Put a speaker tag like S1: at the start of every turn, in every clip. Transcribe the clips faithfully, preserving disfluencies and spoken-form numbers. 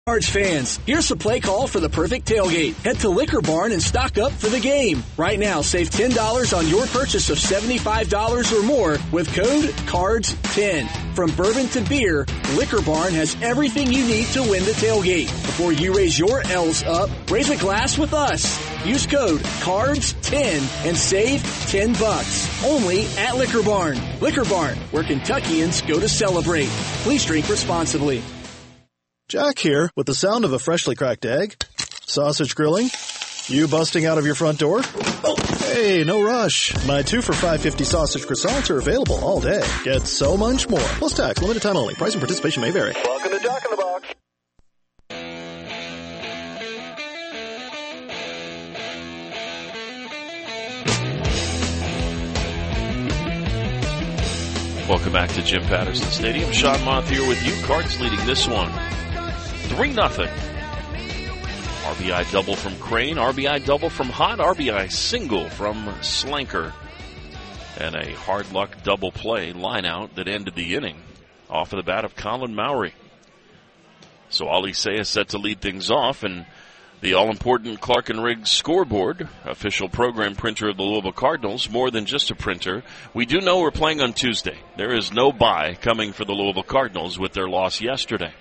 S1: Cards fans, here's a play call for the perfect tailgate. Head to Liquor Barn and stock up for the game. Right now, save ten dollars on your purchase of seventy-five dollars or more with code cards ten. From bourbon to beer, Liquor Barn has everything you need to win the tailgate. Before you raise your L's up, raise a glass with us. Use code cards ten and save ten bucks. Only at Liquor Barn. Liquor Barn, where Kentuckians go to celebrate. Please drink responsibly.
S2: Jack here with the sound of a freshly cracked egg, sausage grilling, you busting out of your front door. Oh, hey, no rush. My two for five fifty sausage croissants are available all day. Get so much more. Plus tax, limited time only. Price and participation may vary.
S3: Welcome to Jack in the Box.
S4: Welcome back to Jim Patterson Stadium. Sean Moth here with you. Cards leading this one three nothing. R B I double from Crane, R B I double from Hott, R B I single from Slanker. And a hard luck double play line out that ended the inning off of the bat of Colin Mowry. So Ali Say is set to lead things off, and the all-important Clark and Riggs scoreboard, official program printer of the Louisville Cardinals, more than just a printer. We do know we're playing on Tuesday. There is no bye coming for the Louisville Cardinals with their loss yesterday.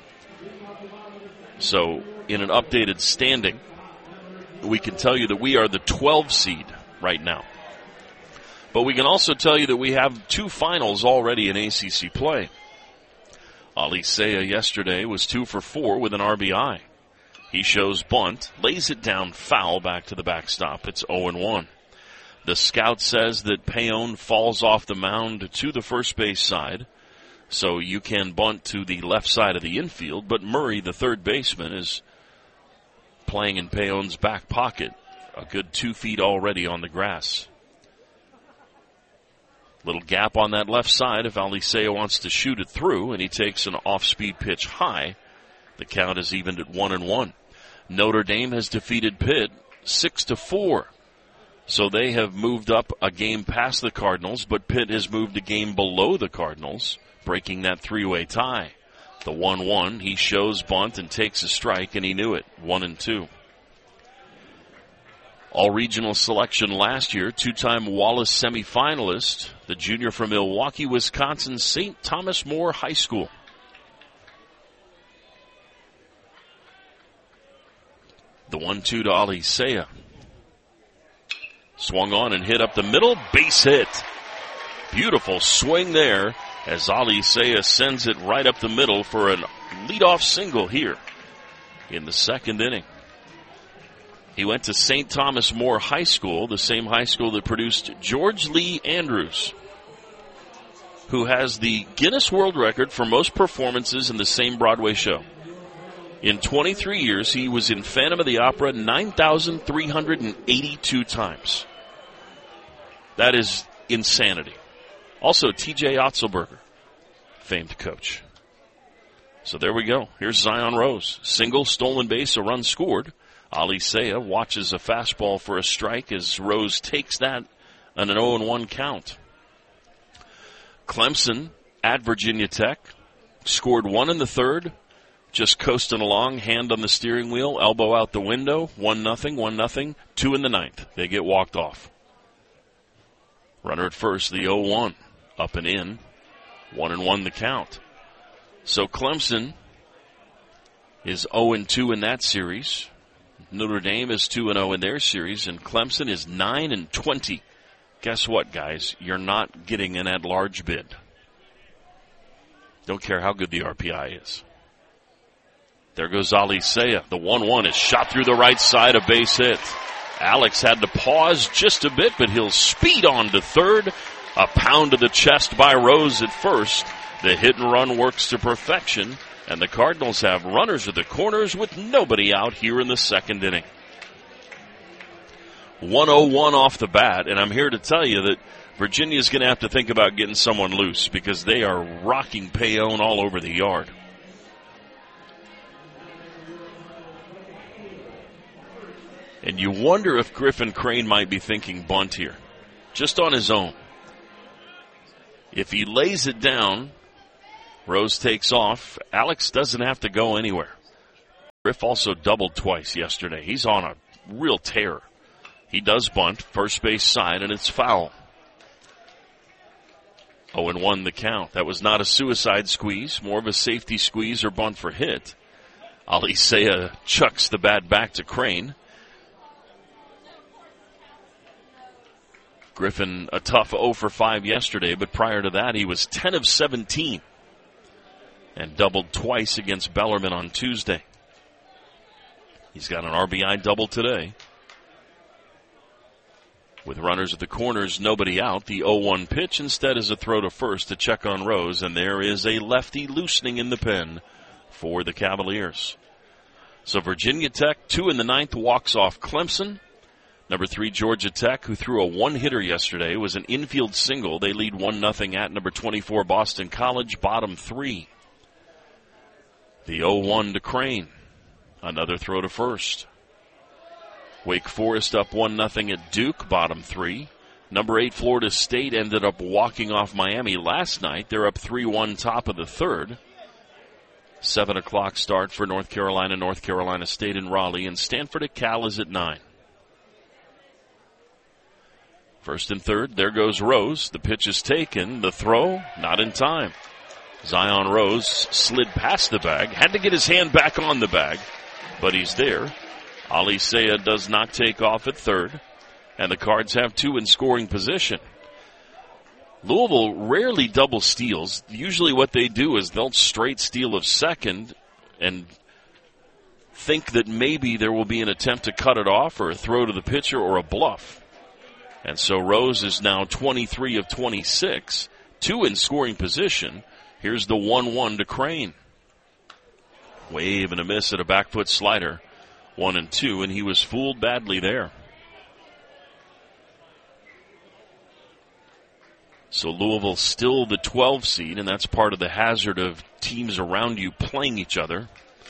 S4: So, in an updated standing, we can tell you that we are the twelve seed right now. But we can also tell you that we have two finals already in A C C play. Ali Say yesterday was two for four with an R B I. He shows bunt, lays it down foul back to the backstop. It's oh and one. The scout says that Payon falls off the mound to the first base side. So you can bunt to the left side of the infield, but Murray, the third baseman, is playing in Payon's back pocket, a good two feet already on the grass. Little gap on that left side if Alicea wants to shoot it through, and he takes an off-speed pitch high. The count is evened at one and one. Notre Dame has defeated Pitt six to four. So they have moved up a game past the Cardinals, but Pitt has moved a game below the Cardinals, breaking that three-way tie. The one one, he shows bunt and takes a strike, and he knew it. One and two. All-regional selection last year, two-time Wallace semifinalist, the junior from Milwaukee, Wisconsin, Saint Thomas More High School. The one two to Alicea. Swung on and hit up the middle, base hit. Beautiful swing there as Alicea sends it right up the middle for a leadoff single here in the second inning. He went to Saint Thomas More High School, the same high school that produced George Lee Andrews, who has the Guinness World Record for most performances in the same Broadway show. In twenty-three years, he was in Phantom of the Opera nine thousand three hundred eighty-two times. That is insanity. Also, T J Otzelberger, famed coach. So there we go. Here's Zion Rose. Single, stolen base, a run scored. Alicea watches a fastball for a strike as Rose takes that on an oh and one count. Clemson at Virginia Tech scored one in the third. Just coasting along, hand on the steering wheel, elbow out the window, one nothing, one nothing, two in the ninth. They get walked off. Runner at first, the oh one, up and in, one and one the count. So Clemson is oh and two in that series. Notre Dame is two and oh in their series, and Clemson is nine and twenty. Guess what, guys? You're not getting an at-large bid. Don't care how good the R P I is. There goes Alicea. The one one is shot through the right side, a base hit. Alex had to pause just a bit, but he'll speed on to third. A pound to the chest by Rose at first. The hit and run works to perfection, and the Cardinals have runners at the corners with nobody out here in the second inning. one oh one off the bat, and I'm here to tell you that Virginia's going to have to think about getting someone loose because they are rocking Payon all over the yard. And you wonder if Griffin Crane might be thinking bunt here, just on his own. If he lays it down, Rose takes off. Alex doesn't have to go anywhere. Griff also doubled twice yesterday. He's on a real tear. He does bunt, first base side, and it's foul. oh and one the count. That was not a suicide squeeze, more of a safety squeeze or bunt for hit. Alicea chucks the bat back to Crane. Griffin a tough oh for five yesterday, but prior to that he was ten of seventeen and doubled twice against Bellarmine on Tuesday. He's got an R B I double today. With runners at the corners, nobody out, the oh one pitch instead is a throw to first to check on Rose, and there is a lefty loosening in the pen for the Cavaliers. So Virginia Tech, two in the ninth, walks off Clemson. Number three, Georgia Tech, who threw a one-hitter yesterday, was an infield single. They lead one nothing at number twenty-four, Boston College, bottom three. The oh one to Crane. Another throw to first. Wake Forest up one nothing at Duke, bottom three. Number eight, Florida State ended up walking off Miami last night. They're up three one top of the third. seven o'clock start for North Carolina, North Carolina State in Raleigh, and Stanford at Cal is at nine. First and third, there goes Rose. The pitch is taken. The throw, not in time. Zion Rose slid past the bag, had to get his hand back on the bag, but he's there. Alicea does not take off at third, and the Cards have two in scoring position. Louisville rarely double steals. Usually what they do is they'll straight steal of second and think that maybe there will be an attempt to cut it off or a throw to the pitcher or a bluff. And so Rose is now twenty-three of twenty-six, two in scoring position. Here's the one one to Crane. Wave and a miss at a back foot slider. One and two, and he was fooled badly there. So Louisville still the twelve seed, and that's part of the hazard of teams around you playing each other.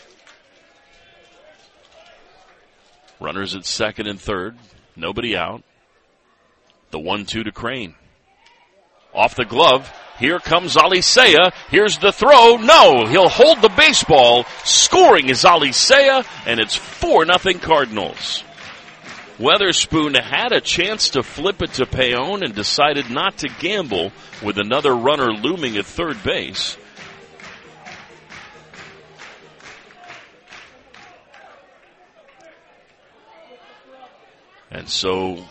S4: Runners at second and third. Nobody out. The one two to Crane. Off the glove. Here comes Alicea. Here's the throw. No, he'll hold the baseball. Scoring is Alicea, and it's four nothing Cardinals. Weatherspoon had a chance to flip it to Payon and decided not to gamble with another runner looming at third base. And so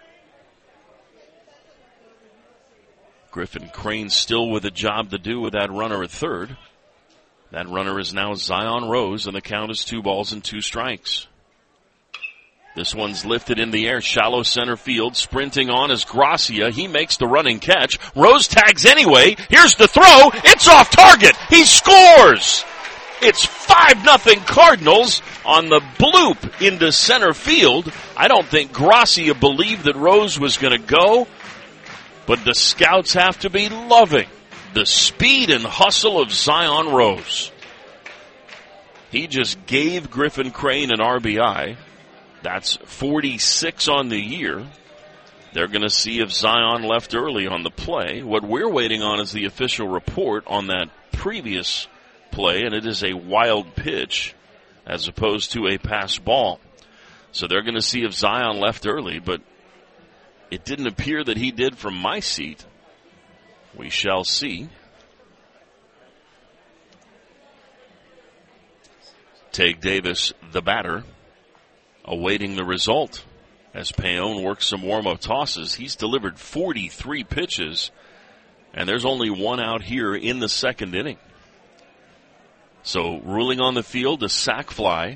S4: Griffin Crane still with a job to do with that runner at third. That runner is now Zion Rose, and the count is two balls and two strikes. This one's lifted in the air, shallow center field. Sprinting on is Gracia. He makes the running catch. Rose tags anyway. Here's the throw. It's off target. He scores. It's five nothing Cardinals on the bloop into center field. I don't think Gracia believed that Rose was going to go. But the scouts have to be loving the speed and hustle of Zion Rose. He just gave Griffin Crane an R B I. That's forty-six on the year. They're going to see if Zion left early on the play. What we're waiting on is the official report on that previous play, and it is a wild pitch as opposed to a pass ball. So they're going to see if Zion left early, but it didn't appear that he did from my seat. We shall see. Tage Davis, the batter, awaiting the result as Payon works some warm-up tosses. He's delivered forty-three pitches, and there's only one out here in the second inning. So ruling on the field, a sac fly.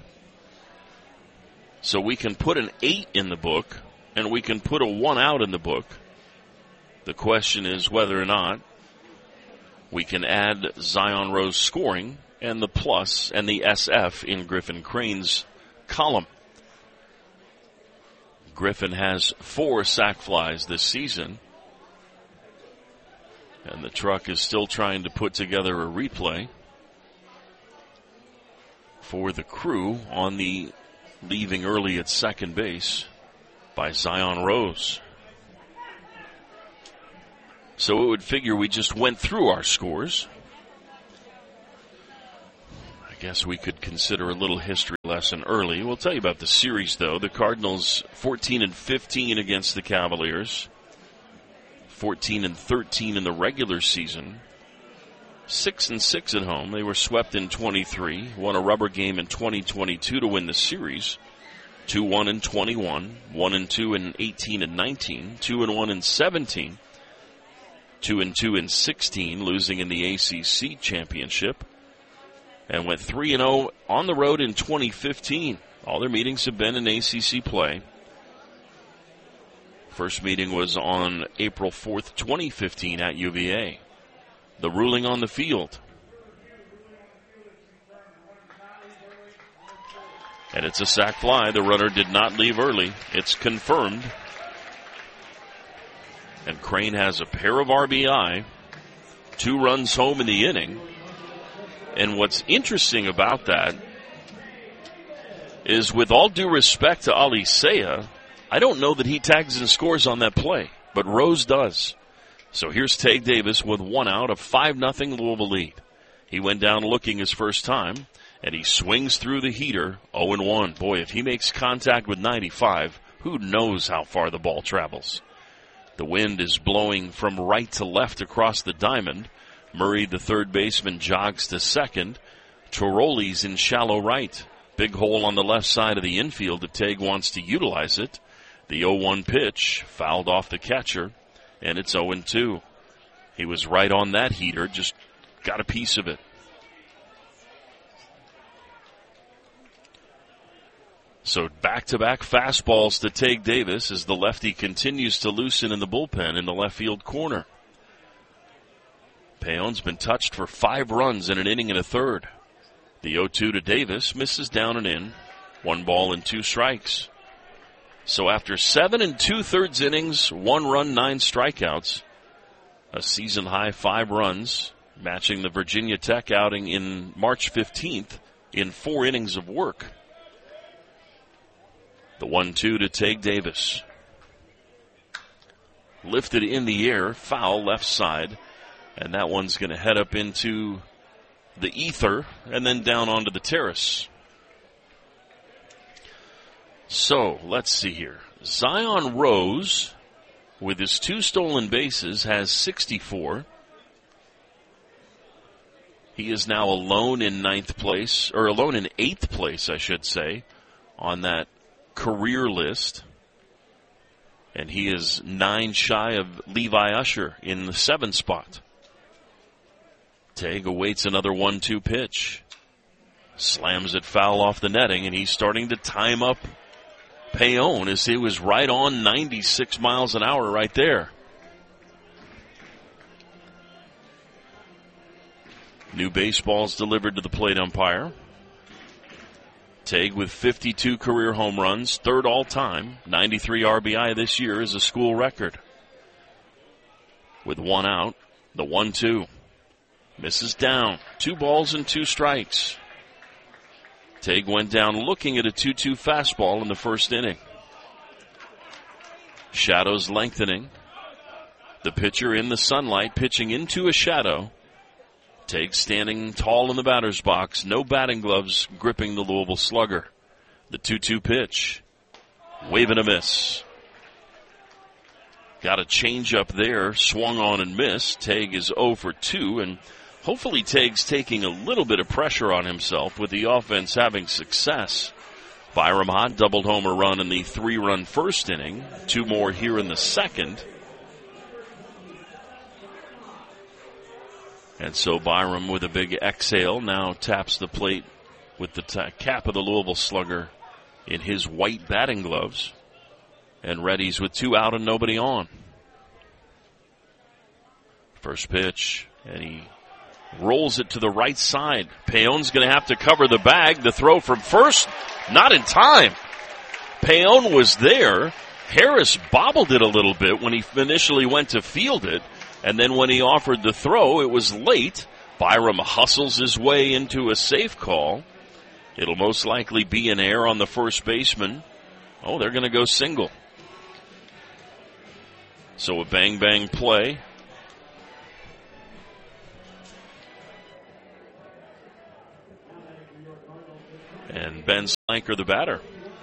S4: So we can put an eight in the book, and we can put a one out in the book. The question is whether or not we can add Zion Rose scoring and the plus and the S F in Griffin Crane's column. Griffin has four sac flies this season, and the truck is still trying to put together a replay for the crew on the leaving early at second base by Zion Rose. So it would figure we just went through our scores. I I guess we could consider a little history lesson early. We'll tell you about the series, though. The Cardinals fourteen and fifteen against the Cavaliers, fourteen and thirteen in the regular season, six and six at home. They were swept in twenty-three, won a rubber game in twenty twenty-two to win the series. two one and twenty-one, one and two in eighteen and nineteen, two and one in seventeen, two and two in sixteen, losing in the A C C championship, and went three and oh on the road in twenty fifteen. All their meetings have been in A C C play. First meeting was on April fourth, twenty fifteen at U V A. The ruling on the field. And it's a sac fly. The runner did not leave early. It's confirmed. And Crane has a pair of R B I, two runs home in the inning. And what's interesting about that is, with all due respect to Alicea, I don't know that he tags and scores on that play, but Rose does. So here's Tague Davis with one out, a five nothing Louisville lead. He went down looking his first time, and he swings through the heater, oh and one. Boy, if he makes contact with ninety-five, who knows how far the ball travels. The wind is blowing from right to left across the diamond. Murray, the third baseman, jogs to second. Tiroli's in shallow right. Big hole on the left side of the infield if Tague wants to utilize it. The oh one pitch fouled off the catcher, and it's oh and two. He was right on that heater, just got a piece of it. So back-to-back fastballs to Tague Davis as the lefty continues to loosen in the bullpen in the left field corner. Peon's been touched for five runs in an inning and a third. The oh two to Davis misses down and in. One ball and two strikes. So after seven and two-thirds innings, one run, nine strikeouts, a season-high five runs, matching the Virginia Tech outing in March fifteenth in four innings of work. The one two to Tague Davis. Lifted in the air, foul left side. And that one's going to head up into the ether and then down onto the terrace. So, let's see here. Zion Rose, with his two stolen bases, has sixty-four. He is now alone in ninth place, or alone in eighth place, I should say, on that career list. And he is nine shy of Levi Usher in the seventh spot. Tague awaits another one two pitch. Slams it foul off the netting, and he's starting to time up Peon as he was right on ninety-six miles an hour right there. New baseballs delivered to the plate umpire. Tague with fifty-two career home runs, third all-time. ninety-three R B I this year is a school record. With one out, the one two. Misses down. Two balls and two strikes. Tague went down looking at a two two fastball in the first inning. Shadows lengthening. The pitcher in the sunlight pitching into a shadow. Tague standing tall in the batter's box. No batting gloves gripping the Louisville slugger. The two two pitch. Wave and a miss. Got a change up there. Swung on and missed. Tague is oh for two, and hopefully Tague's taking a little bit of pressure on himself with the offense having success. Byram Hott doubled homer run in the three-run first inning. Two more here in the second. And so Byram, with a big exhale, now taps the plate with the t- cap of the Louisville slugger in his white batting gloves. And readies with two out and nobody on. First pitch, and he rolls it to the right side. Peon's going to have to cover the bag. The throw from first, not in time. Peon was there. Harris bobbled it a little bit when he initially went to field it. And then when he offered the throw, it was late. Byram hustles his way into a safe call. It'll most likely be an error on the first baseman. Oh, they're going to go single. So a bang-bang play. Ben Slanker, the batter.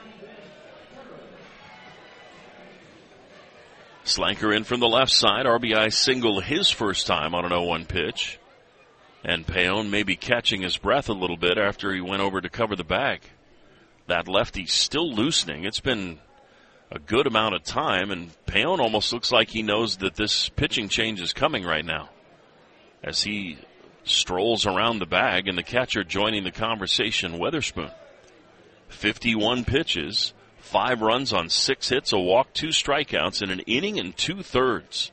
S4: Slanker in from the left side. R B I single his first time on an oh one pitch. And Peón may be catching his breath a little bit after he went over to cover the bag. That lefty still loosening. It's been a good amount of time, and Peón almost looks like he knows that this pitching change is coming right now as he strolls around the bag, and the catcher joining the conversation, Weatherspoon. fifty-one pitches, five runs on six hits, a walk, two strikeouts in an inning and two-thirds.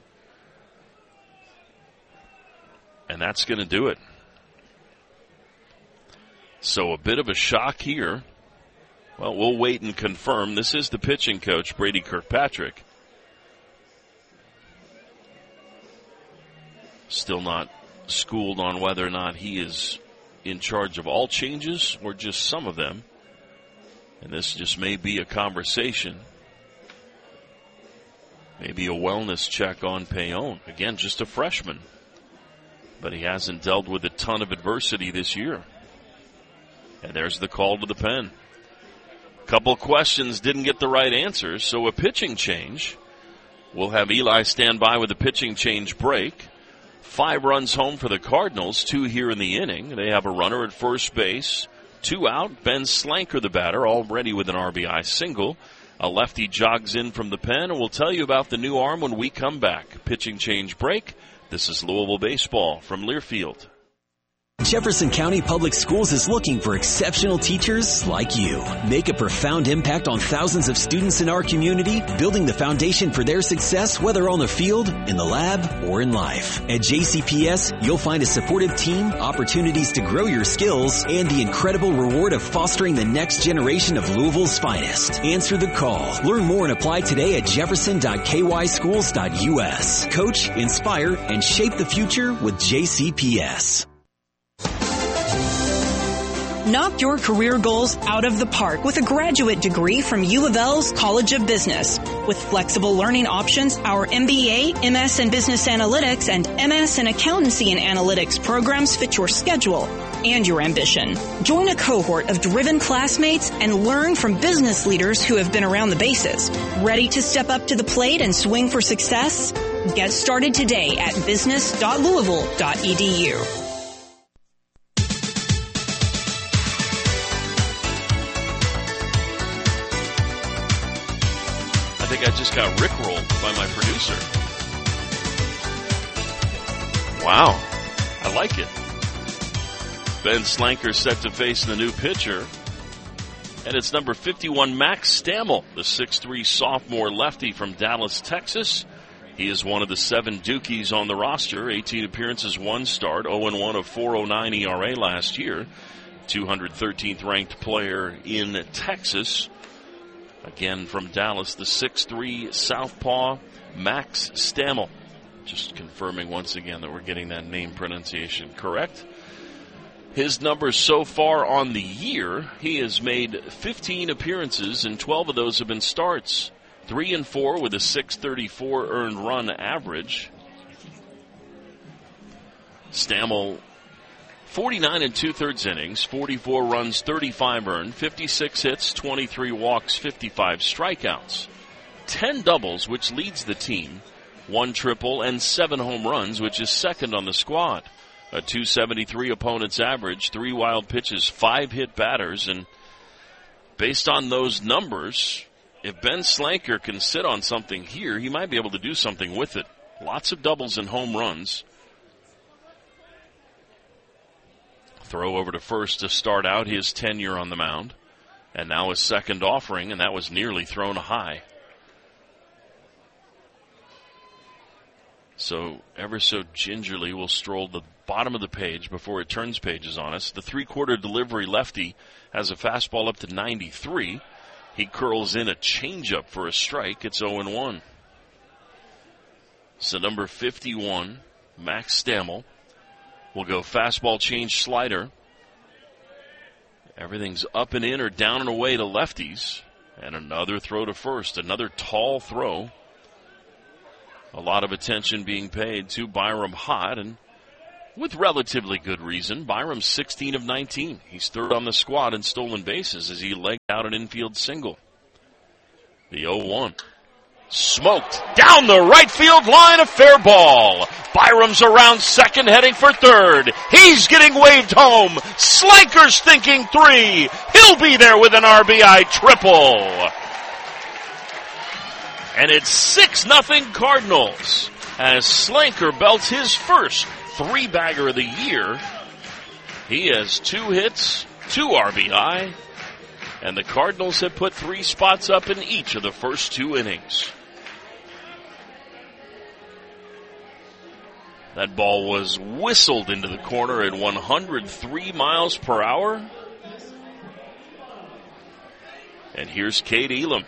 S4: And that's going to do it. So a bit of a shock here. Well, we'll wait and confirm. This is the pitching coach, Brady Kirkpatrick. Still not schooled on whether or not he is in charge of all changes or just some of them. And this just may be a conversation. Maybe a wellness check on Peón. Again, just a freshman. But he hasn't dealt with a ton of adversity this year. And there's the call to the pen. Couple questions, didn't get the right answers, so a pitching change. We'll have Eli stand by with a pitching change break. Five runs home for the Cardinals, two here in the inning. They have a runner at first base, two out. Ben Slanker, the batter, already with an R B I single. A lefty jogs in from the pen, and we'll tell you about the new arm when we come back. Pitching change break. This is Louisville Baseball from Learfield.
S3: Jefferson County Public Schools is looking for exceptional teachers like you. Make a profound impact on thousands of students in our community, building the foundation for their success, whether on the field, in the lab, or in life. At J C P S, you'll find a supportive team, opportunities to grow your skills, and the incredible reward of fostering the next generation of Louisville's finest. Answer the call. Learn more and apply today at jefferson dot k y schools dot u s. Coach, inspire, and shape the future with J C P S.
S5: Knock your career goals out of the park with a graduate degree from U of L's College of Business. With flexible learning options, our M B A, M S in Business Analytics, and M S in Accountancy and Analytics programs fit your schedule and your ambition. Join a cohort of driven classmates and learn from business leaders who have been around the bases. Ready to step up to the plate and swing for success? Get started today at business dot louisville dot e d u.
S4: I think I just got rickrolled by my producer. Wow. I like it. Ben Slanker set to face the new pitcher. And it's number fifty-one, Max Stammel, the six three sophomore lefty from Dallas, Texas. He is one of the seven Dukies on the roster. eighteen appearances, one start, oh and one, of four oh nine E R A last year. two hundred thirteenth ranked player in Texas. Again from Dallas, the six three southpaw, Max Stammel. Just confirming once again that we're getting that name pronunciation correct. His numbers so far on the year, he has made fifteen appearances, and twelve of those have been starts. Three and four with a six thirty-four earned run average. Stammel, forty-nine and two-thirds innings, forty-four runs, thirty-five earned, fifty-six hits, twenty-three walks, fifty-five strikeouts. ten doubles, which leads the team, one triple, and seven home runs, which is second on the squad. A two seventy-three opponent's average, three wild pitches, five hit batters, and based on those numbers, if Ben Slanker can sit on something here, he might be able to do something with it. Lots of doubles and home runs. Throw over to first to start out his tenure on the mound. And now his second offering, and that was nearly thrown high. So ever so gingerly we'll stroll the bottom of the page before it turns pages on us. The three-quarter delivery lefty has a fastball up to ninety-three. He curls in a changeup for a strike. It's oh and one. So number fifty-one, Max Stammel, will go fastball change slider. Everything's up and in or down and away to lefties. And another throw to first. Another tall throw. A lot of attention being paid to Byram Hott. And with relatively good reason. Byram's sixteen of nineteen. He's third on the squad in stolen bases as he legged out an infield single. The oh one. Smoked down the right field line, a fair ball. Byram's around second, heading for third. He's getting waved home. Slanker's thinking three. He'll be there with an R B I triple. And it's six nothing Cardinals as Slanker belts his first three-bagger of the year. He has two hits, two R B I, and the Cardinals have put three spots up in each of the first two innings. That ball was whistled into the corner at one hundred three miles per hour. And here's Cade Elam.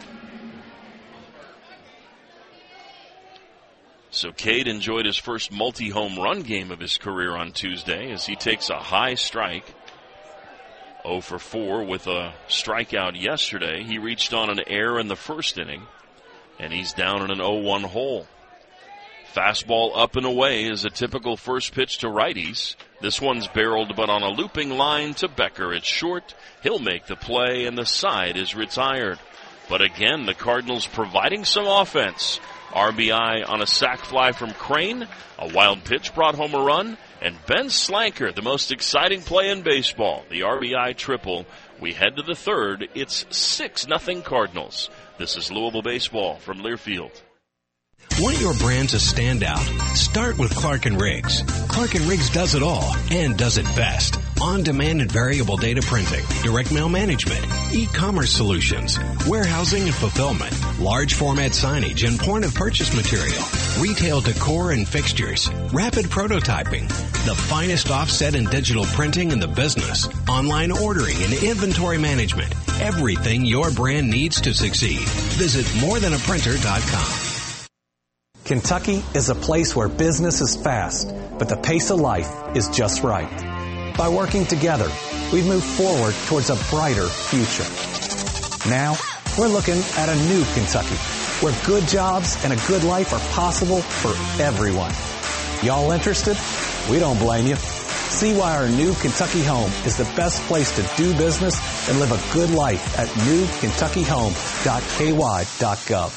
S4: So Cade enjoyed his first multi-home run game of his career on Tuesday as he takes a high strike. oh for four with a strikeout yesterday. He reached on an error in the first inning, and he's down in an oh one hole. Fastball up and away is a typical first pitch to righties. This one's barreled but on a looping line to Becker. It's short. He'll make the play, and the side is retired. But again, the Cardinals providing some offense. R B I on a sac fly from Crane. A wild pitch brought home a run. And Ben Slanker, the most exciting play in baseball. The R B I triple. We head to the third. It's six nothing Cardinals. This is Louisville Baseball from Learfield.
S6: Want your brand to stand out? Start with Clark and Riggs. Clark and Riggs does it all and does it best. On-demand and variable data printing, direct mail management, e-commerce solutions, warehousing and fulfillment, large format signage and point of purchase material, retail decor and fixtures, rapid prototyping, the finest offset and digital printing in the business, online ordering and inventory management, everything your brand needs to succeed. Visit more than a printer dot com.
S7: Kentucky is a place where business is fast, but the pace of life is just right. By working together, we've moved forward towards a brighter future. Now, we're looking at a new Kentucky, where good jobs and a good life are possible for everyone. Y'all interested? We don't blame you. See why our new Kentucky home is the best place to do business and live a good life at new kentucky home dot k y dot gov.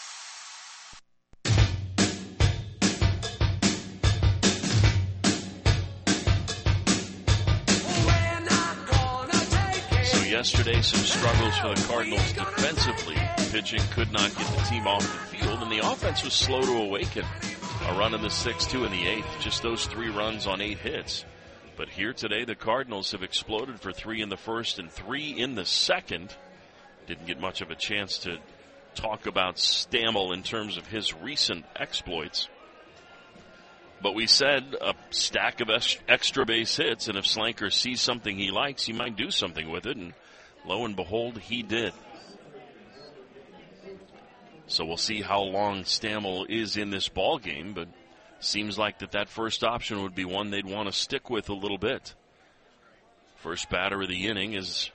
S4: Yesterday, some struggles for the Cardinals defensively. Pitching could not get the team off the field, and the offense was slow to awaken. A run in the sixth, two in the eighth. Just those three runs on eight hits. But here today, the Cardinals have exploded for three in the first and three in the second. Didn't get much of a chance to talk about Stammel in terms of his recent exploits. But we said a stack of extra base hits, and if Slanker sees something he likes, he might do something with it, and lo and behold, he did. So we'll see how long Stammel is in this ball game, but seems like that that first option would be one they'd want to stick with a little bit. First batter of the inning is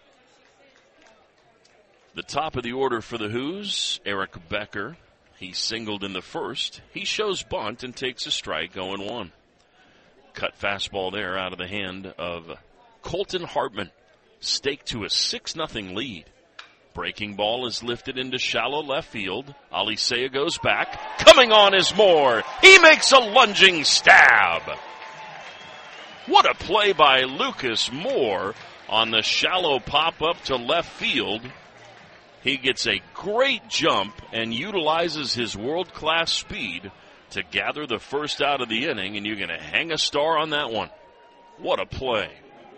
S4: the top of the order for the Who's, Eric Becker. He singled in the first. He shows bunt and takes a strike, oh and one. Cut fastball there out of the hand of Colton Hartman. Staked to a six nothing lead. Breaking ball is lifted into shallow left field. Alicea goes back. Coming on is Moore. He makes a lunging stab. What a play by Lucas Moore on the shallow pop-up to left field. He gets a great jump and utilizes his world-class speed to gather the first out of the inning, and you're going to hang a star on that one. What a play.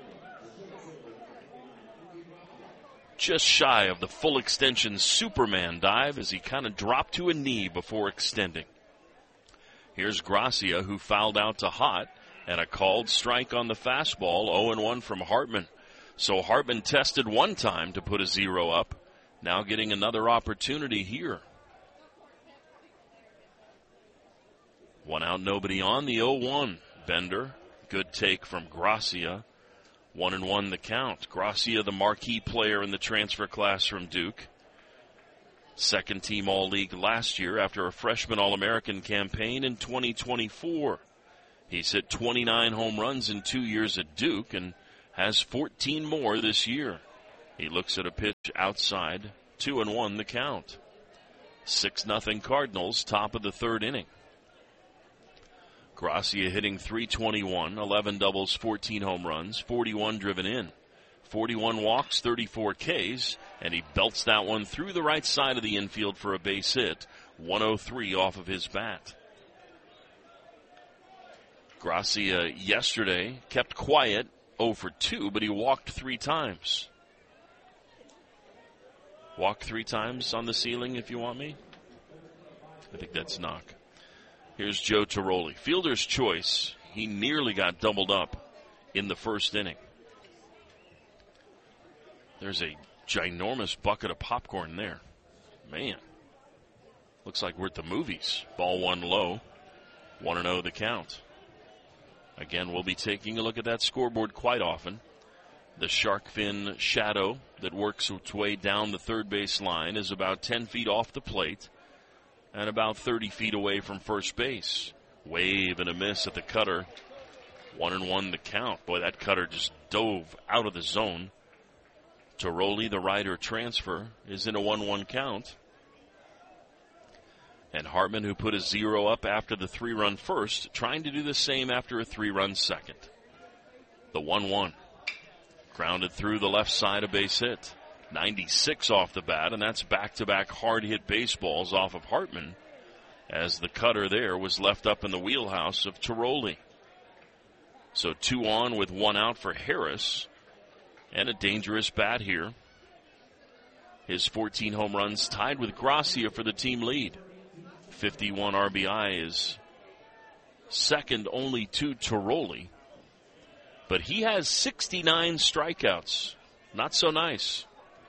S4: Just shy of the full extension Superman dive as he kind of dropped to a knee before extending. Here's Gracia, who fouled out to Hott, and a called strike on the fastball, oh and one from Hartman. So Hartman tested one time to put a zero up. Now getting another opportunity here. One out, nobody on, the oh one. Bender, good take from Gracia. One and one the count. Gracia, the marquee player in the transfer class from Duke. Second team All-League last year after a freshman All-American campaign in twenty twenty-four. He's hit twenty-nine home runs in two years at Duke and has fourteen more this year. He looks at a pitch outside, two and one the count. Six nothing Cardinals, top of the third inning. Gracia hitting three twenty-one, eleven doubles, fourteen home runs, forty-one driven in, forty-one walks, thirty-four Ks, and he belts that one through the right side of the infield for a base hit, one oh three off of his bat. Gracia yesterday kept quiet, oh for two, but he walked three times. Walk three times on the ceiling if you want me. I think that's knock. Here's Joe Tiroli. Fielder's choice. He nearly got doubled up in the first inning. There's a ginormous bucket of popcorn there. Man. Looks like we're at the movies. Ball one low. one and oh the count. Again, we'll be taking a look at that scoreboard quite often. The shark fin shadow that works its way down the third base line is about ten feet off the plate and about thirty feet away from first base. Wave and a miss at the cutter. One and one the count. Boy, that cutter just dove out of the zone. Tiroli, the rider transfer, is in a one one count. And Hartman, who put a zero up after the three-run first, trying to do the same after a three-run second. The one one. Grounded through the left side, a base hit. ninety-six off the bat, and that's back-to-back hard-hit baseballs off of Hartman, as the cutter there was left up in the wheelhouse of Tiroli. So two on with one out for Harris, and a dangerous bat here. His fourteen home runs tied with Gracia for the team lead. fifty-one R B I is second only to Tiroli. But he has sixty-nine strikeouts. Not so nice.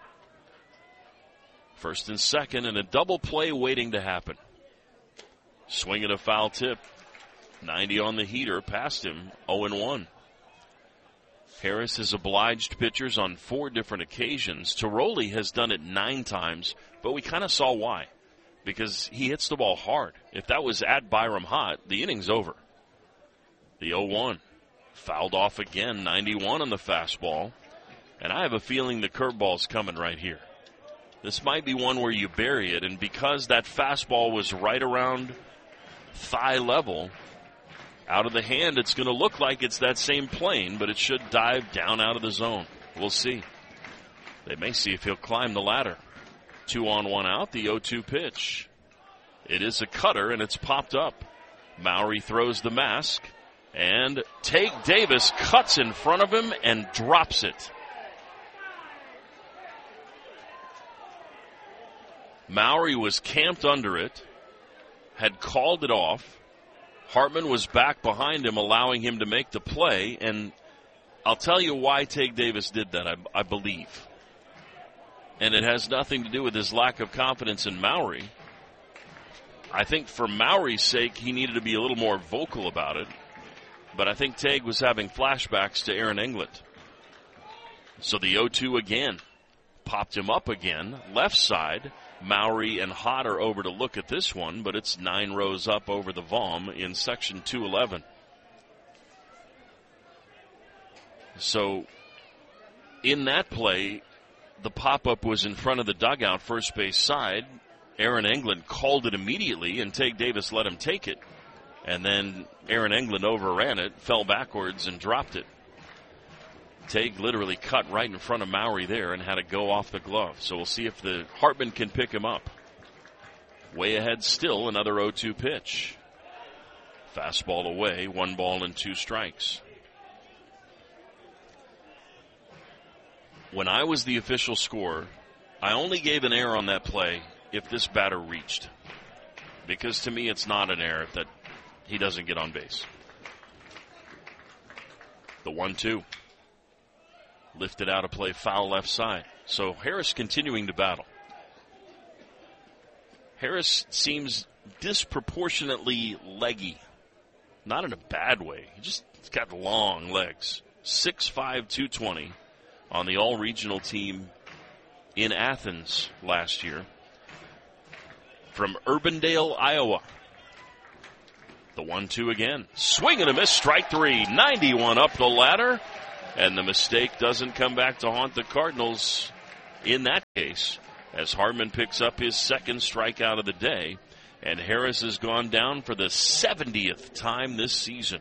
S4: First and second, and a double play waiting to happen. Swing at a foul tip. ninety on the heater, past him, oh and one. Harris has obliged pitchers on four different occasions. Tiroli has done it nine times, but we kind of saw why. Because he hits the ball hard. If that was at Byram Hot, the inning's over. The oh one. Fouled off again, ninety-one on the fastball. And I have a feeling the curveball's coming right here. This might be one where you bury it, and because that fastball was right around thigh level, out of the hand, it's going to look like it's that same plane, but it should dive down out of the zone. We'll see. They may see if he'll climb the ladder. Two on, one out, the oh two pitch. It is a cutter, and it's popped up. Mowry throws the mask. And Tague Davis cuts in front of him and drops it. Mowry was camped under it, had called it off. Hartman was back behind him, allowing him to make the play. And I'll tell you why Tague Davis did that, I, I believe. And it has nothing to do with his lack of confidence in Mowry. I think for Mowry's sake, he needed to be a little more vocal about it. But I think Tague was having flashbacks to Aaron Englund. So the oh two again. Popped him up again. Left side. Mowry and Hott are over to look at this one, but it's nine rows up over the V O M in section two eleven. So in that play, the pop-up was in front of the dugout, first base side. Aaron Englund called it immediately, and Tague Davis let him take it. And then Aaron Englund overran it, fell backwards, and dropped it. Tague literally cut right in front of Mowry there and had to go off the glove. So we'll see if the Hartman can pick him up. Way ahead still, another oh two pitch. Fastball away, one ball and two strikes. When I was the official scorer, I only gave an error on that play if this batter reached. Because to me it's not an error if that he doesn't get on base. The one two. Lifted out of play, foul left side. So Harris continuing to battle. Harris seems disproportionately leggy. Not in a bad way. He just he's got long legs. six five, two twenty on the all-regional team in Athens last year. From Urbandale, Iowa. The one two again. Swing and a miss, strike three. ninety-one up the ladder. And the mistake doesn't come back to haunt the Cardinals in that case, as Hartman picks up his second strikeout of the day. And Harris has gone down for the seventieth time this season.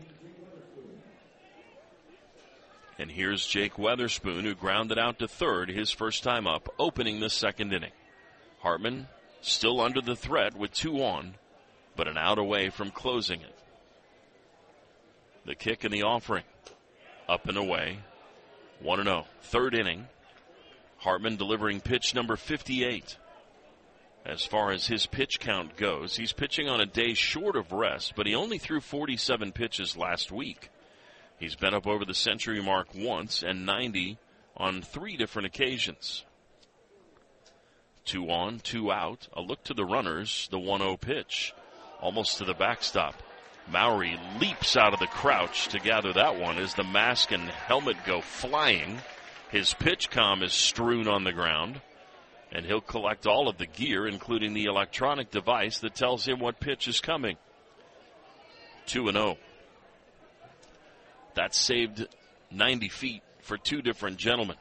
S4: And here's Jake Weatherspoon, who grounded out to third his first time up, opening the second inning. Hartman still under the threat with two on, but an out away from closing it. The kick and the offering. Up and away. one and oh. Third inning. Hartman delivering pitch number fifty-eight. As far as his pitch count goes, he's pitching on a day short of rest, but he only threw forty-seven pitches last week. He's been up over the century mark once and ninety on three different occasions. Two on, two out. A look to the runners. The one oh pitch. Almost to the backstop. Maury leaps out of the crouch to gather that one as the mask and helmet go flying. His pitch comm is strewn on the ground. And he'll collect all of the gear, including the electronic device that tells him what pitch is coming. two and oh. That saved ninety feet for two different gentlemen.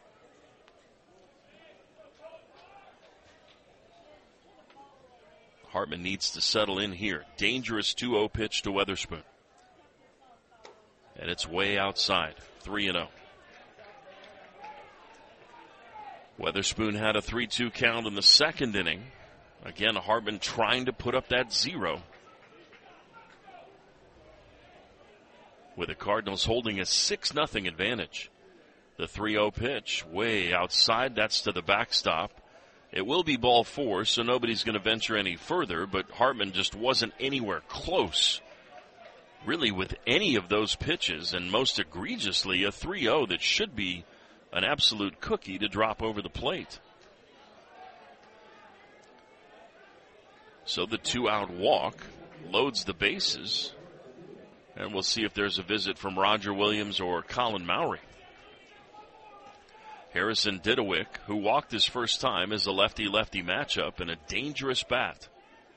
S4: Hartman needs to settle in here. Dangerous two oh pitch to Weatherspoon. And it's way outside. three and oh. Weatherspoon had a three two count in the second inning. Again, Hartman trying to put up that zero. With the Cardinals holding a six nothing advantage. The three oh pitch way outside. That's to the backstop. It will be ball four, so nobody's going to venture any further, but Hartman just wasn't anywhere close, really, with any of those pitches, and most egregiously, a three oh that should be an absolute cookie to drop over the plate. So the two-out walk loads the bases, and we'll see if there's a visit from Roger Williams or Colin Maury. Harrison Didowick, who walked his first time, is a lefty-lefty matchup and a dangerous bat.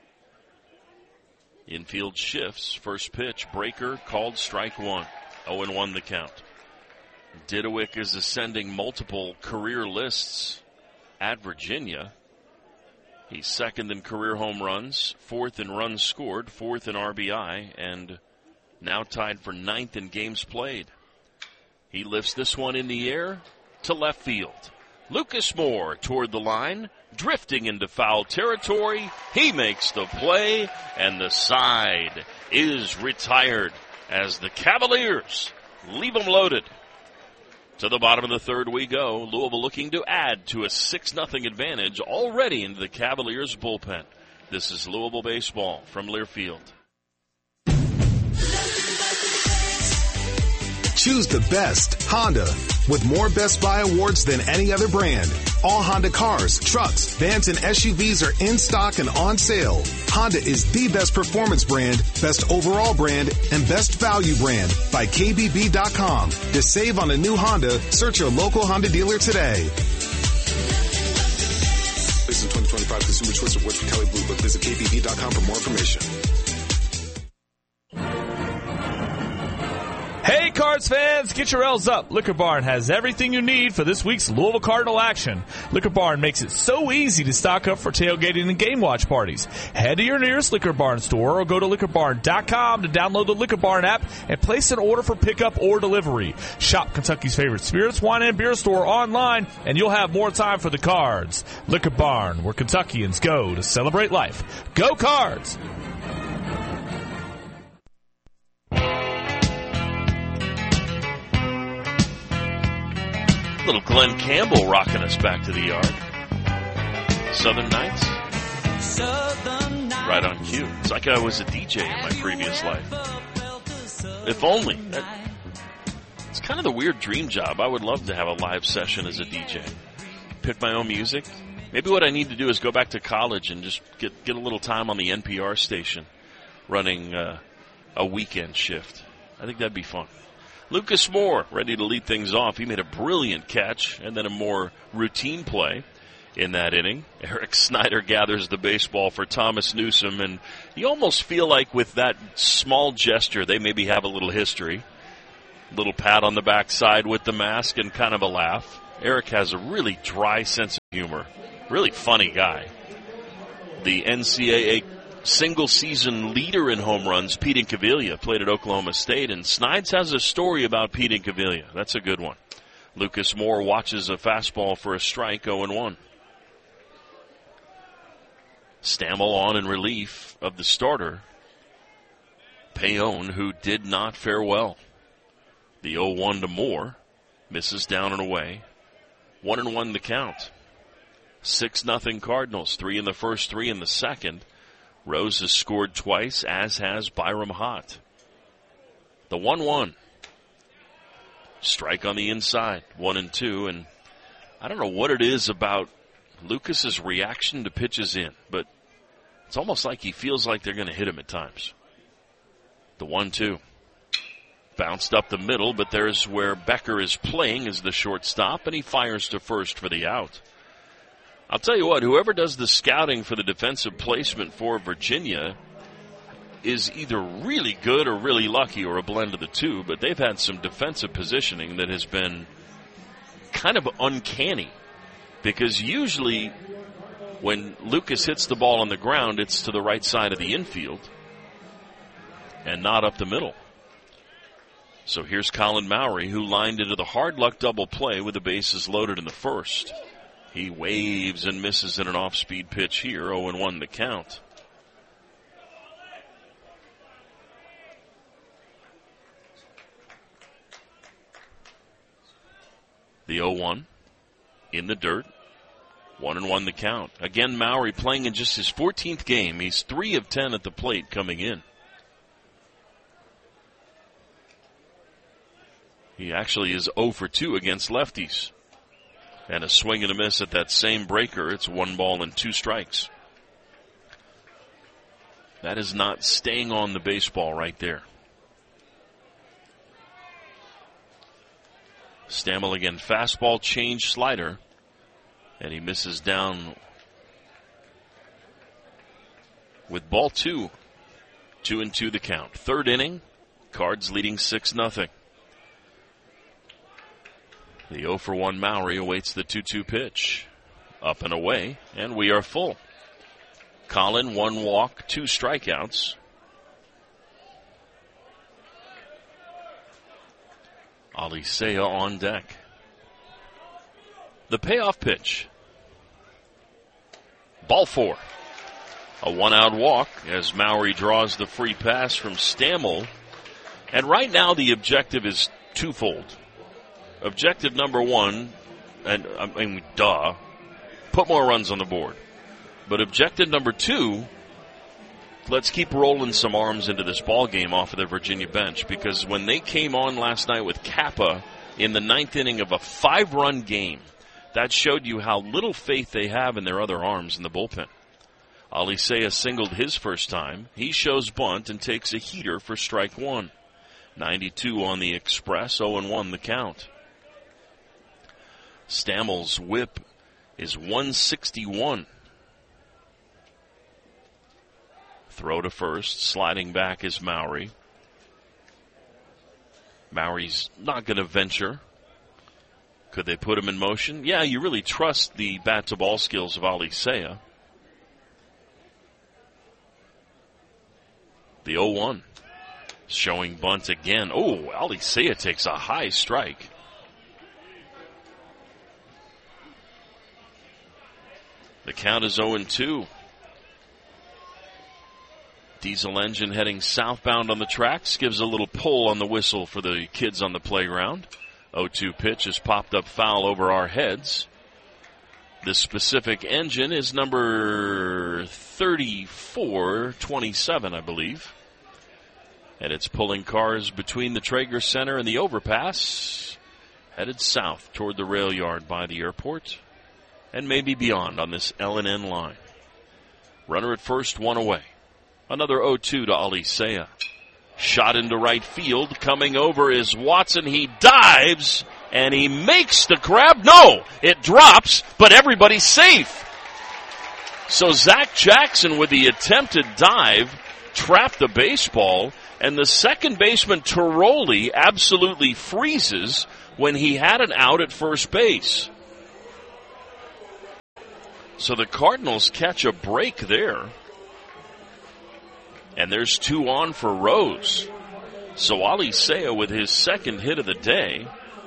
S4: Infield shifts. First pitch, breaker, called strike one. oh and one the count. Didowick is ascending multiple career lists at Virginia. He's second in career home runs, fourth in runs scored, fourth in R B I, and now tied for ninth in games played. He lifts this one in the air to left field. Lucas Moore toward the line, drifting into foul territory. He makes the play, and the side is retired as the Cavaliers leave them loaded. To the bottom of the third we go. Louisville looking to add to a six nothing advantage already into the Cavaliers bullpen. This is Louisville baseball from Learfield.
S8: Choose the best Honda with more Best Buy awards than any other brand. All Honda cars, trucks, vans, and S U Vs are in stock and on sale. Honda is the best performance brand, best overall brand, and best value brand by K B B dot com. To save on a new Honda, search your local Honda dealer today. Based on twenty twenty-five Consumer Choice Awards for Kelly Blue Book. Visit K B B dot com for more information.
S9: Hey, Cards fans, get your L's up. Liquor Barn has everything you need for this week's Louisville Cardinal action. Liquor Barn makes it so easy to stock up for tailgating and game watch parties. Head to your nearest Liquor Barn store or go to liquor barn dot com to download the Liquor Barn app and place an order for pickup or delivery. Shop Kentucky's favorite spirits, wine, and beer store online, and you'll have more time for the Cards. Liquor Barn, where Kentuckians go to celebrate life. Go Cards!
S4: Little Glenn Campbell rocking us back to the yard. Southern Nights. Southern Nights. Right on cue. It's like I was a D J in my previous life. If only. It's kind of the weird dream job. I would love to have a live session as a D J. Pick my own music. Maybe what I need to do is go back to college and just get, get a little time on the N P R station running uh, a weekend shift. I think that'd be fun. Lucas Moore ready to lead things off. He made a brilliant catch and then a more routine play. in that inning. Eric Snyder gathers the baseball for Thomas Newsom, and you almost feel like with that small gesture, they maybe have a little history. Little pat on the backside with the mask and kind of a laugh. Eric has a really dry sense of humor. Really funny guy. The N C double A single-season leader in home runs, Pete Incaviglia, played at Oklahoma State, and Snides has a story about Pete Incaviglia. That's a good one. Lucas Moore watches a fastball for a strike, oh and one. Stammel on in relief of the starter, Payon, who did not fare well. The oh one to Moore, misses down and away. One and one the count. Six nothing Cardinals. Three in the first, three in the second. Rose has scored twice, as has Byram Hott. The one one. Strike on the inside. One and two. And I don't know what it is about Lucas's reaction to pitches in, but it's almost like he feels like they're going to hit him at times. The one two. Bounced up the middle, but there's where Becker is playing as the shortstop, and he fires to first for the out. I'll tell you what, whoever does the scouting for the defensive placement for Virginia is either really good or really lucky or a blend of the two, but they've had some defensive positioning that has been kind of uncanny, because usually when Lucas hits the ball on the ground, it's to the right side of the infield and not up the middle. So here's Colin Mowry, who lined into the hard luck double play with the bases loaded in the first. He waves and misses in an off-speed pitch here, oh and one the count. The oh one in the dirt, one and one the count. Again, Mowry playing in just his fourteenth game. He's three of ten at the plate coming in. He actually is oh for two against lefties. And a swing and a miss at that same breaker. It's one ball and two strikes. That is not staying on the baseball right there. Stammel again, fastball, change, slider. And he misses down with ball two. Two and two the count. Third inning, Cards leading six nothing. The oh for one Mowry awaits the two two pitch. Up and away, and we are full. Colin, one walk, two strikeouts. Alicea on deck. The payoff pitch. Ball four. A one-out walk as Mowry draws the free pass from Stammel. And right now the objective is twofold. Objective number one, and I mean, duh, put more runs on the board. But objective number two, let's keep rolling some arms into this ball game off of the Virginia bench, because when they came on last night with Kappa in the ninth inning of a five-run game, that showed you how little faith they have in their other arms in the bullpen. Alicea singled his first time. He shows bunt and takes a heater for strike one. ninety-two on the Express, oh and one the count. Stammel's whip is one sixty-one. Throw to first, sliding back is Mowry. Mowry's not going to venture. Could they put him in motion? Yeah, you really trust the bat-to-ball skills of Alicea. The oh one. Showing bunt again. Oh, Alicea takes a high strike. The count is oh and two. Diesel engine heading southbound on the tracks. Gives a little pull on the whistle for the kids on the playground. oh two pitch is popped up foul over our heads. This specific engine is number thirty-four twenty-seven, I believe. And it's pulling cars between the Traeger Center and the overpass, headed south toward the rail yard by the airport, and maybe beyond on this L and N line. Runner at first, one away. Another oh two to Alicea. Shot into right field. Coming over is Watson. He dives and he makes the grab. No, it drops, but everybody's safe. So Zach Jackson with the attempted dive trapped the baseball, and the second baseman Tiroli absolutely freezes when he had an out at first base. So the Cardinals catch a break there. And there's two on for Rose. So Alicea with his second hit of the day.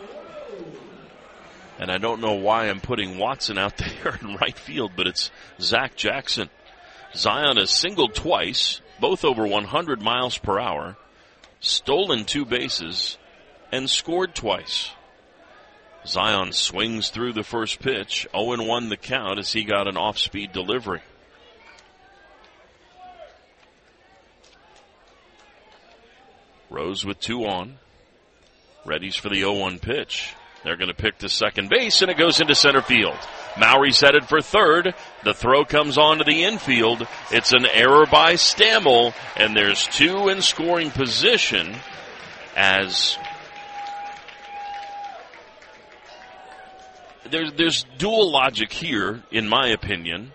S4: And I don't know why I'm putting Watson out there in right field, but it's Zach Jackson. Zion has singled twice, both over one hundred miles per hour, stolen two bases, and scored twice. Zion swings through the first pitch, oh and one the count as he got an off-speed delivery. Rose with two on. Readies for the oh one pitch. They're going to pick to second base, and it goes into center field. Maury's headed for third. The throw comes on to the infield. It's an error by Stammel, and there's two in scoring position as there's, there's dual logic here, in my opinion.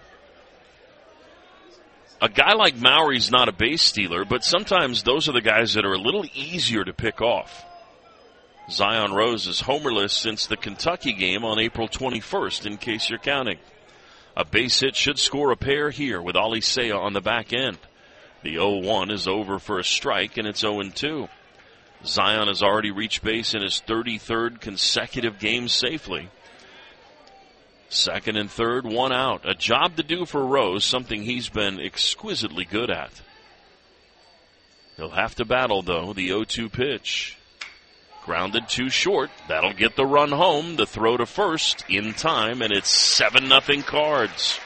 S4: A guy like Maury's not a base stealer, but sometimes those are the guys that are a little easier to pick off. Zion Rose is homerless since the Kentucky game on April twenty-first, in case you're counting. A base hit should score a pair here with Alicea on the back end. The oh one is over for a strike, and it's oh and two. Zion has already reached base in his thirty-third consecutive game safely. Second and third, one out. A job to do for Rose, something he's been exquisitely good at. He'll have to battle, though, the oh two pitch. Grounded too short. That'll get the run home. The throw to first in time, and it's seven nothing Cards.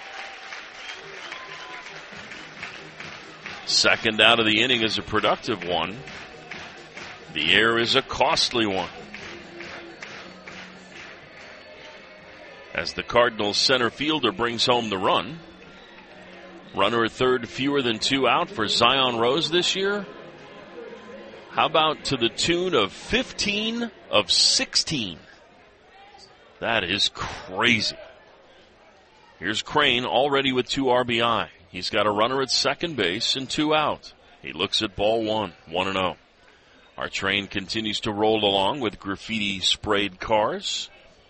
S4: Second out of the inning is a productive one. The error is a costly one. As the Cardinals center fielder brings home the run. Runner at third, fewer than two out for Zion Rose this year. How about to the tune of fifteen of sixteen? That is crazy. Here's Crane already with two R B I. He's got a runner at second base and two out. He looks at ball one, one and oh. Our train continues to roll along with graffiti-sprayed cars.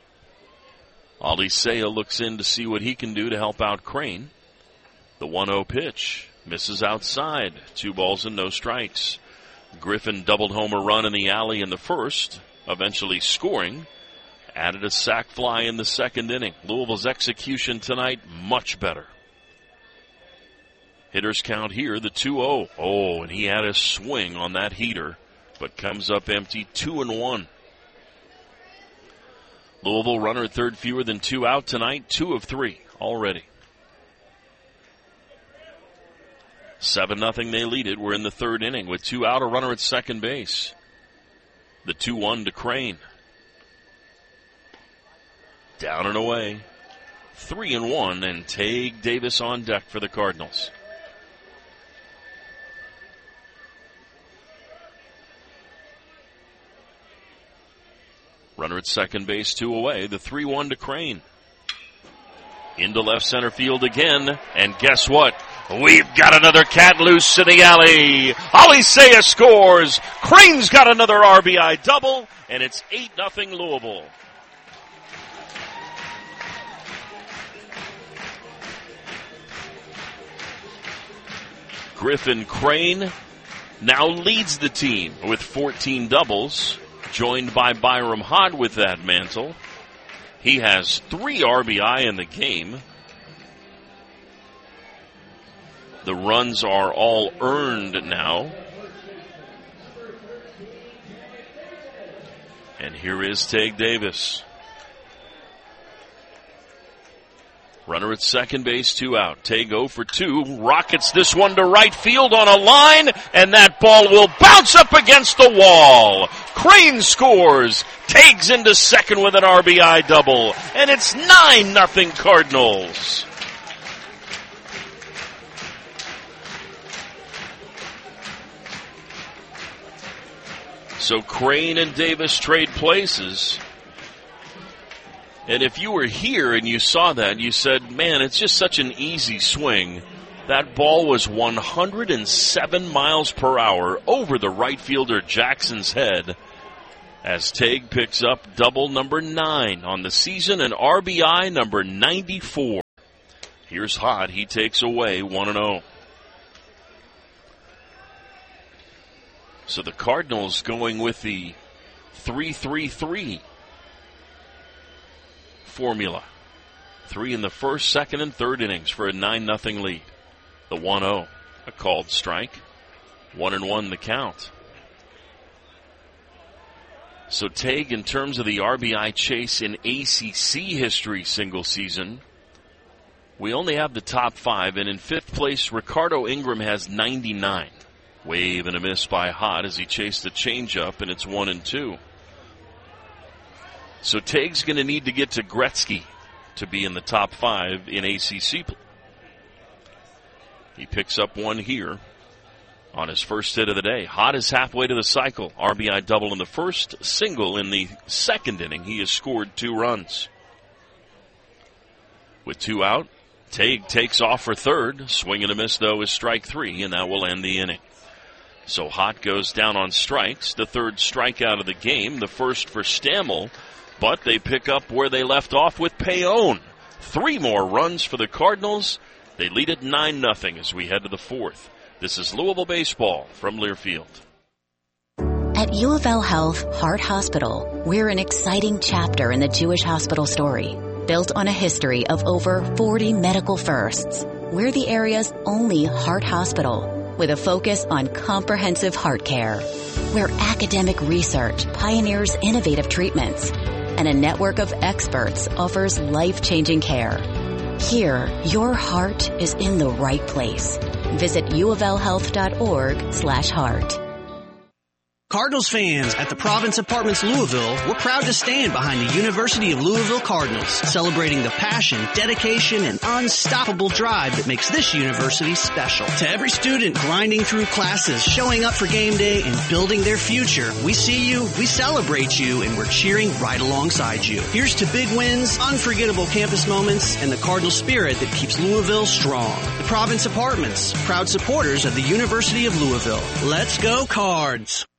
S4: Alicea looks in to see what he can do to help out Crane. The one oh pitch misses outside. Two balls and no strikes. Griffin doubled home a run in the alley in the first, eventually scoring. Added a sac fly in the second inning. Louisville's execution tonight, much better. Hitters count here, the two oh. Oh, and he had a swing on that heater, but comes up empty, two and one. Louisville runner at third, fewer than two out tonight, two of three already. seven nothing they lead it. We're in the third inning with two out, a runner at second base. The two one to Crane. Down and away. Three and one, and Tague Davis on deck for the Cardinals. Runner at second base, two away. The three one to Crane. Into left center field again, and guess what? We've got another cat loose in the alley. Alicea scores. Crane's got another R B I double, and it's eight nothing Louisville. Griffin Crane now leads the team with fourteen doubles, joined by Byram Hott with that mantle. He has three R B I in the game. The runs are all earned now. And here is Tague Davis. Runner at second base, two out. Tague oh for two. Rockets this one to right field on a line, and that ball will bounce up against the wall. Crane scores. Tague's into second with an R B I double, and it's nine nothing Cardinals. So Crane and Davis trade places. And if you were here and you saw that, you said, man, it's just such an easy swing. That ball was one hundred seven miles per hour over the right fielder Jackson's head as Teague picks up double number nine on the season and R B I number ninety-four. Here's Hott. He takes away one and oh. So the Cardinals going with the three three three formula. Three in the first, second, and third innings for a nine nothing lead. The one oh, a called strike. One and one the count. So Teague, in terms of the R B I chase in A C C history single season, we only have the top five, and in fifth place, Ricardo Ingram has ninety-nine. Wave and a miss by Hott as he chased the changeup, and it's one and two. So Teague's going to need to get to Gretzky to be in the top five in A C C. He picks up one here on his first hit of the day. Hott is halfway to the cycle. R B I double in the first, single in the second inning. He has scored two runs. With two out, Teague takes off for third. Swing and a miss, though, is strike three, and that will end the inning. So Hott goes down on strikes. The third strikeout of the game, the first for Stammel, but they pick up where they left off with Payon. Three more runs for the Cardinals. They lead it nine nothing as we head to the fourth. This is Louisville Baseball from Learfield.
S10: At U of L Health Heart Hospital, we're an exciting chapter in the Jewish hospital story. Built on a history of over forty medical firsts, we're the area's only heart hospital with a focus on comprehensive heart care, where academic research pioneers innovative treatments and a network of experts offers life-changing care. Here, your heart is in the right place. Visit uoflhealth.org slash heart.
S11: Cardinals fans at the Province Apartments Louisville, we're proud to stand behind the University of Louisville Cardinals, celebrating the passion, dedication, and unstoppable drive that makes this university special. To every student grinding through classes, showing up for game day, and building their future, we see you, we celebrate you, and we're cheering right alongside you. Here's to big wins, unforgettable campus moments, and the Cardinal spirit that keeps Louisville strong. The Province Apartments, proud supporters of the University of Louisville. Let's go Cards!